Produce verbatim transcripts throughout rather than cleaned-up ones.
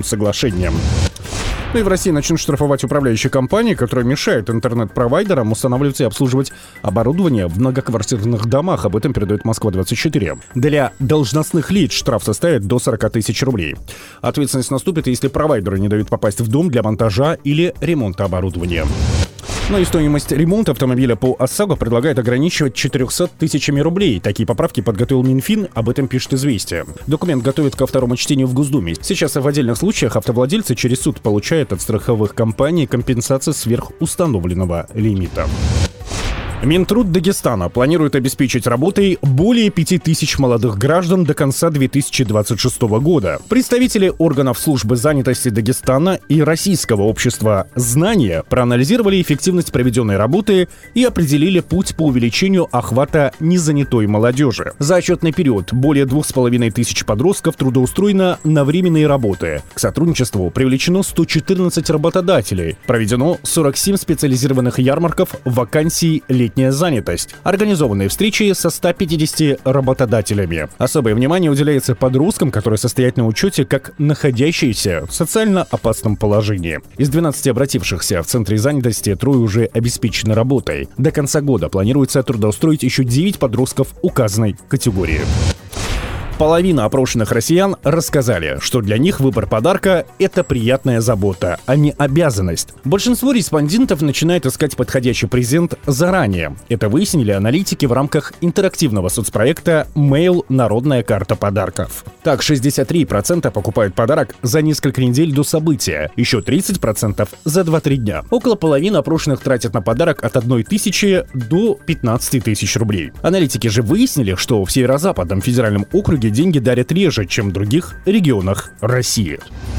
новым соглашением. Ну и в России начнут штрафовать управляющие компании, которые мешают интернет-провайдерам устанавливать и обслуживать оборудование в многоквартирных домах. Об этом передает Москва двадцать четыре. Для должностных лиц штраф составит до сорок тысяч рублей. Ответственность наступит, если провайдеры не дают попасть в дом для монтажа или ремонта оборудования. Ну и стоимость ремонта автомобиля по ОСАГО предлагает ограничивать четырьмя тысячами рублей. Такие поправки подготовил Минфин, об этом пишет «Известия». Документ готовят ко второму чтению в Госдуме. Сейчас в отдельных случаях автовладельцы через суд получают от страховых компаний компенсацию сверх установленного лимита. Минтруд Дагестана планирует обеспечить работой более пяти тысяч молодых граждан до конца две тысячи двадцать шестого года. Представители органов службы занятости Дагестана и Российского общества «Знания» проанализировали эффективность проведенной работы и определили путь по увеличению охвата незанятой молодежи. За отчетный период более двух с половиной тысяч подростков трудоустроено на временные работы. К сотрудничеству привлечено сто четырнадцать работодателей. Проведено сорок семь специализированных ярмарков вакансий летних. Занятость. Организованные встречи со ста пятьюдесятью работодателями. Особое внимание уделяется подросткам, которые состоят на учете как находящиеся в социально опасном положении. Из двенадцати обратившихся в центре занятости трое уже обеспечены работой. До конца года планируется трудоустроить еще девять подростков указанной категории. Половина опрошенных россиян рассказали, что для них выбор подарка – это приятная забота, а не обязанность. Большинство респондентов начинает искать подходящий презент заранее. Это выяснили аналитики в рамках интерактивного соцпроекта «Mail. Народная карта подарков». Так, шестьдесят три процента покупают подарок за несколько недель до события, еще тридцать процентов за два-три дня. Около половины опрошенных тратят на подарок от одной тысячи до пятнадцати тысяч рублей. Аналитики же выяснили, что в Северо-Западном федеральном округе деньги дарят реже, чем в других регионах России.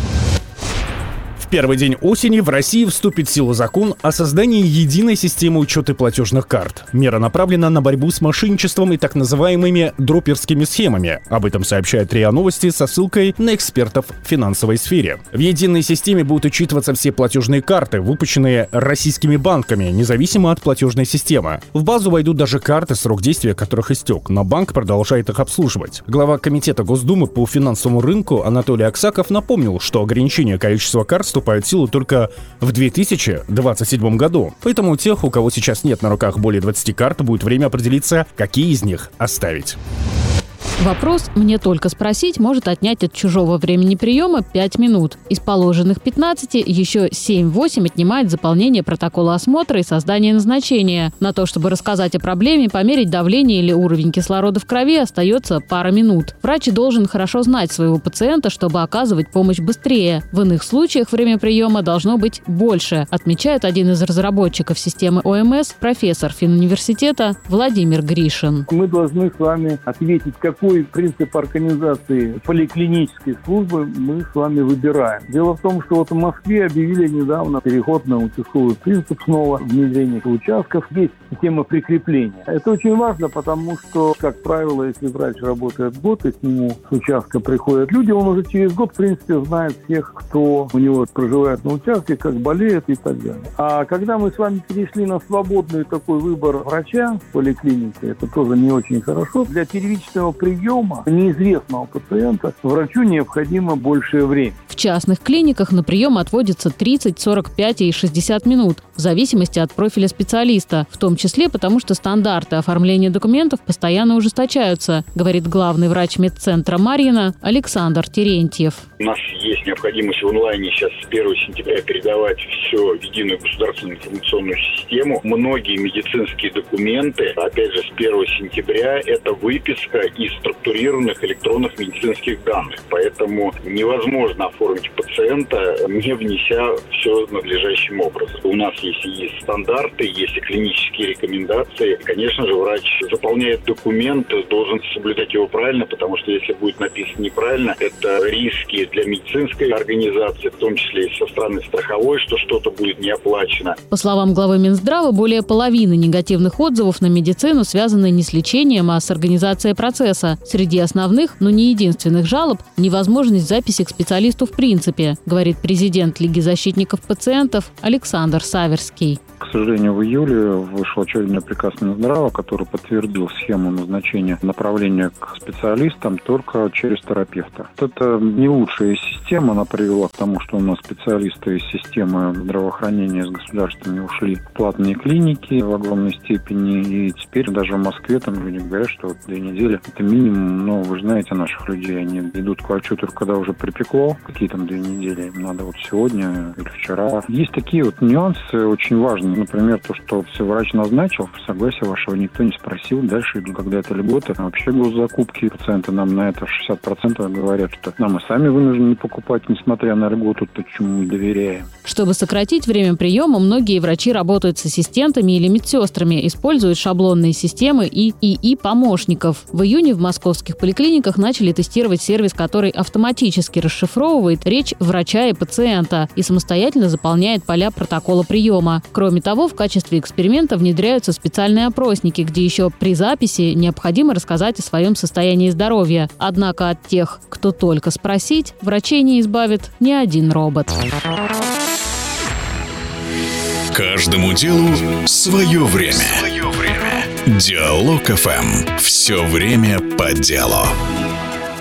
В первый день осени в России вступит в силу закон о создании единой системы учета платежных карт. Мера направлена на борьбу с мошенничеством и так называемыми дроперскими схемами. Об этом сообщает РИА Новости со ссылкой на экспертов в финансовой сфере. В единой системе будут учитываться все платежные карты, выпущенные российскими банками, независимо от платежной системы. В базу войдут даже карты, срок действия которых истек, но банк продолжает их обслуживать. Глава Комитета Госдумы по финансовому рынку Анатолий Аксаков напомнил, что ограничение количества карт вступает в силу только в две тысячи двадцать седьмом году. Поэтому у тех, у кого сейчас нет на руках более двадцати карт, будет время определиться, какие из них оставить. Вопрос «мне только спросить» может отнять от чужого времени приема пять минут. Из положенных пятнадцати еще семь-восемь отнимает заполнение протокола осмотра и создание назначения. На то, чтобы рассказать о проблеме, померить давление или уровень кислорода в крови, остается пара минут. Врач должен хорошо знать своего пациента, чтобы оказывать помощь быстрее. В иных случаях время приема должно быть больше, отмечает один из разработчиков системы ОМС, профессор финуниверситета Владимир Гришин. Мы должны с вами ответить, какой принцип организации поликлинической службы мы с вами выбираем. Дело в том, что вот в Москве объявили недавно переход на участковый принцип снова, внедрение участков. Есть система прикрепления. Это очень важно, потому что, как правило, если врач работает год, и к нему с участка приходят люди, он уже через год, в принципе, знает всех, кто у него проживает на участке, как болеет и так далее. А когда мы с вами перешли на свободный такой выбор врача в поликлинике, это тоже не очень хорошо. Для первичного приема неизвестного пациента врачу необходимо большее время. В частных клиниках на прием отводится тридцать, сорок пять и шестьдесят минут, в зависимости от профиля специалиста, в том числе потому, что стандарты оформления документов постоянно ужесточаются, говорит главный врач медцентра «Марьино» Александр Терентьев. У нас есть необходимость в онлайне сейчас с первого сентября передавать все в единую государственную информационную систему. Многие медицинские документы, опять же, с первого сентября, это выписка из структурированных электронных медицинских данных. Поэтому невозможно оформить пациента, не внеся все надлежащим образом. У нас есть и стандарты, есть и клинические рекомендации. И, конечно же, врач заполняет документ, должен соблюдать его правильно, потому что если будет написано неправильно, это риски для медицинской организации, в том числе и со стороны страховой, что что-то будет не оплачено. По словам главы Минздрава, более половины негативных отзывов на медицину связаны не с лечением, а с организацией процесса. Среди основных, но не единственных жалоб – невозможность записи к специалисту в принципе, говорит президент Лиги защитников пациентов Александр Саверский. К сожалению, в июле вышел очередной приказ Минздрава, который подтвердил схему назначения направления к специалистам только через терапевта. Это не лучшая система, она привела к тому, что у нас специалисты из системы здравоохранения с государствами ушли в платные клиники в огромной степени, и теперь даже в Москве там люди говорят, что вот две недели это минимум, но вы знаете наших людей, они идут к врачу только когда уже припекло, какие там две недели, им надо вот сегодня или вчера. Есть такие вот нюансы очень важные, например, то, что все врач назначил, согласия вашего никто не спросил, дальше идут, когда это льготы, вообще госзакупки, пациенты нам на это шестьдесят процентов говорят, что нам и сами вынуждены покупать, несмотря на льготу, то чему мы доверяем. Чтобы сократить время приема, многие врачи работают с ассистентами или медсестрами, используют шаблонные системы и ИИ-помощников. В июне в московских поликлиниках начали тестировать сервис, который автоматически расшифровывает речь врача и пациента и самостоятельно заполняет поля протокола приема. Кроме того, в качестве эксперимента внедряются специальные опросники, где еще при записи необходимо рассказать о своем состоянии здоровья. Однако от тех, кто только спросить, врачей не избавит ни один робот. Каждому делу свое время. Свое время. Диалог эф эм. Все время по делу.